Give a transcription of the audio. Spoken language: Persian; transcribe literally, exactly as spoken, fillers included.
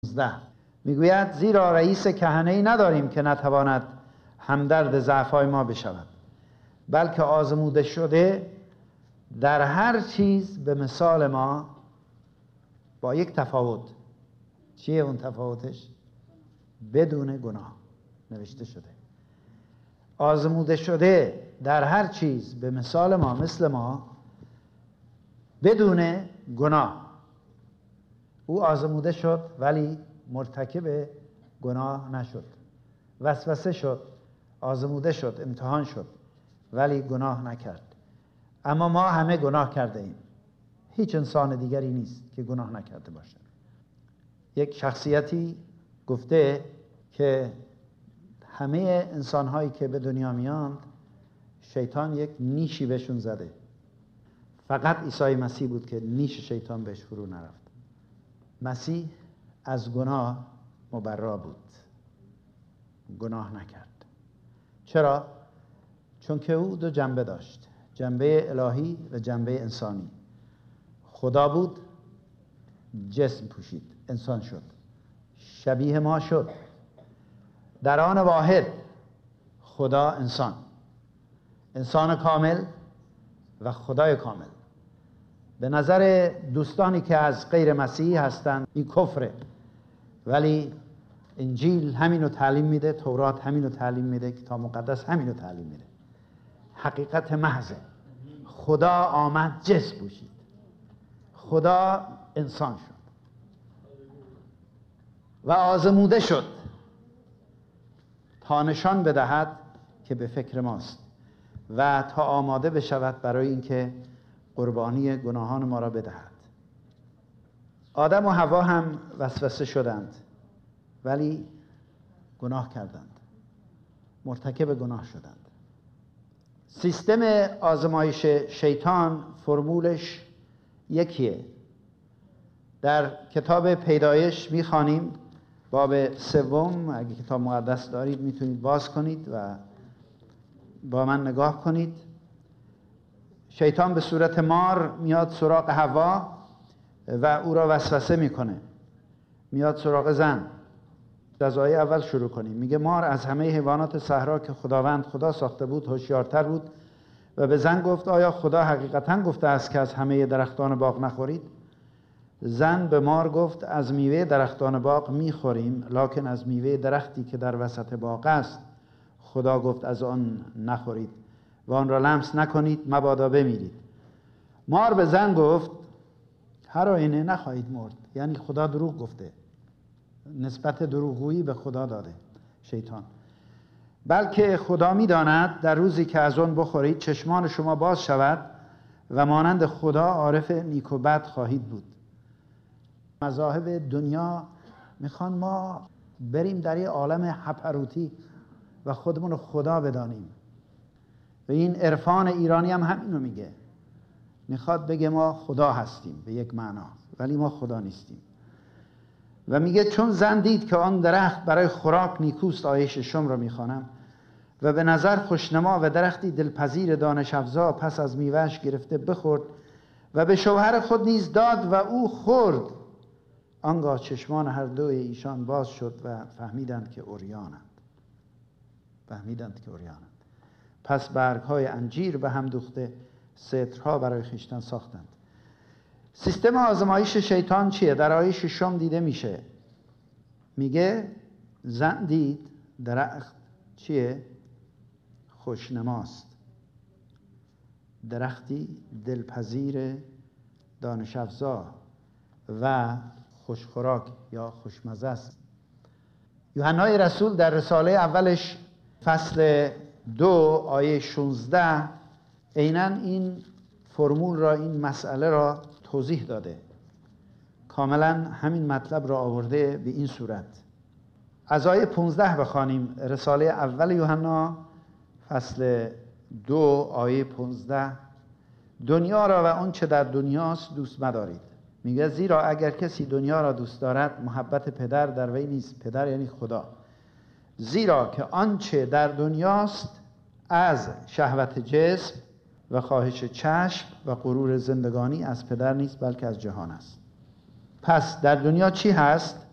میگوید زیرا رئیس کهنه‌ای نداریم که نتواند همدرد ضعف‌های ما بشود، بلکه آزموده شده در هر چیز به مثال ما، با یک تفاوت. چیه اون تفاوتش؟ بدون گناه. نوشته شده آزموده شده در هر چیز به مثال ما، مثل ما، بدون گناه. او آزموده شد ولی مرتکب گناه نشد. وسوسه شد، آزموده شد، امتحان شد، ولی گناه نکرد. اما ما همه گناه کرده ایم. هیچ انسان دیگری نیست که گناه نکرده باشه. یک شخصیتی گفته که همه انسان‌هایی که به دنیا میاند شیطان یک نیشی بهشون زده. فقط عیسی مسیح بود که نیش شیطان بهش فرو نرفت. مسیح از گناه مبرا بود، گناه نکرد. چرا؟ چون که او دو جنبه داشت، جنبه الهی و جنبه انسانی. خدا بود، جسم پوشید، انسان شد، شبیه ما شد. در آن واحد خدا انسان، انسان کامل و خدای کامل. به نظر دوستانی که از غیر مسیحی هستند این کفره، ولی انجیل همینو تعلیم میده، تورات همینو تعلیم میده، کتاب مقدس همینو تعلیم میده. حقیقت محض. خدا آمد جسم پوشید، خدا انسان شد و آزموده شد تا نشان بدهد که به فکر ماست و تا آماده بشود برای اینکه قربانی گناهان ما را بدهد. آدم و حوا هم وسوسه شدند ولی گناه کردند، مرتکب گناه شدند. سیستم آزمایش شیطان فرمولش یکیه. در کتاب پیدایش میخوانیم باب سوم. اگه کتاب مقدس دارید میتونید باز کنید و با من نگاه کنید. شیطان به صورت مار میاد سراغ حوا و او را وسوسه میکنه. میاد سراغ زن. از آیه اول شروع کنیم. میگه مار از همه حیوانات صحرا که خداوند خدا ساخته بود هوشیارتر بود و به زن گفت آیا خدا حقیقتا گفته است که از همه درختان باغ نخورید؟ زن به مار گفت از میوه درختان باغ میخوریم، لکن از میوه درختی که در وسط باغ است خدا گفت از آن نخورید و آن را لمس نکنید مبادا بمیرید. مار به زن گفت هر آینه نخواهید مرد. یعنی خدا دروغ گفته، نسبت دروغگویی به خدا داده شیطان. بلکه خدا می‌داند در روزی که از آن بخورید چشمان شما باز شود و مانند خدا عارف نیک و بد خواهید بود. مذاهب دنیا میخوان ما بریم در یه عالم هپروتی و خودمون رو خدا بدانیم و این عرفان ایرانی هم همینو میگه. میخواد بگه ما خدا هستیم به یک معنا، ولی ما خدا نیستیم. و میگه چون زن دید که آن درخت برای خوراک نیکوست، آیه ششم رو میخوانم، و به نظر خوشنما و درختی دلپذیر دانش افزا، پس از میوه‌اش گرفته بخورد و به شوهر خود نیز داد و او خورد. آنگاه چشمان هر دوی ایشان باز شد و فهمیدند که عریانند. فهمیدند که عریانند. پس برگ‌های انجیر به هم دوخته سترها برای خویشتن ساختند. سیستم آزمایش شیطان چیه؟ در آیه ششم دیده میشه. میگه زن دید درخت چیه؟ خوشنماست، درختی دلپذیر دانش افزا و خوشخوراک یا خوشمزه است. یوحنای رسول در رساله اولش فصل دو آیه شانزده عیناً این فرمول را، این مسئله را توضیح داده. کاملا همین مطلب را آورده به این صورت. از آیه پانزده بخوانیم. رساله اول یوحنا فصل دو آیه پانزده. دنیا را و آن چه در دنیاست دوست مدارید. میگه زیرا اگر کسی دنیا را دوست دارد محبت پدر در وی نیست. پدر یعنی خدا. زیرا که آنچه در دنیاست از شهوت جسم و خواهش چشم و غرور زندگانی از پدر نیست بلکه از جهان است. پس در دنیا چی هست؟